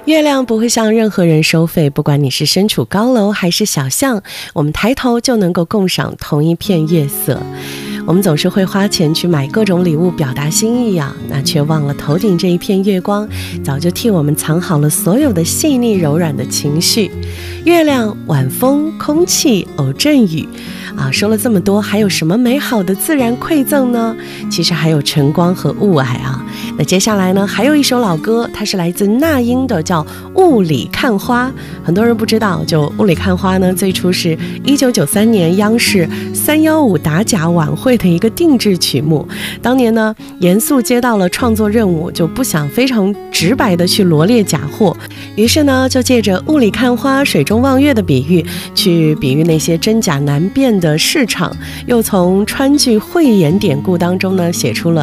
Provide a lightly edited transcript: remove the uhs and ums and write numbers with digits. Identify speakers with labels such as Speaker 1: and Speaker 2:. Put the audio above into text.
Speaker 1: 月亮不会向任何人收费，不管你是身处高楼还是小巷，我们抬头就能够共赏同一片月色。我们总是会花钱去买各种礼物表达心意啊，那却忘了头顶这一片月光早就替我们藏好了所有的细腻柔软的情绪。月亮、晚风、空气、偶阵雨啊，说了这么多，还有什么美好的自然馈赠呢？其实还有晨光和雾霭啊。那接下来呢，还有一首老歌，它是来自那英的，叫《雾里看花》。很多人不知道，就《雾里看花》呢，最初是1993年央视315打假晚会的一个定制曲目。当年呢，严肃接到了创作任务，就不想非常直白的去罗列假货，于是呢，就借着雾里看花、水中望月的比喻，去比喻那些真假难辨的市场，又从川剧慧眼典故当中呢，写出了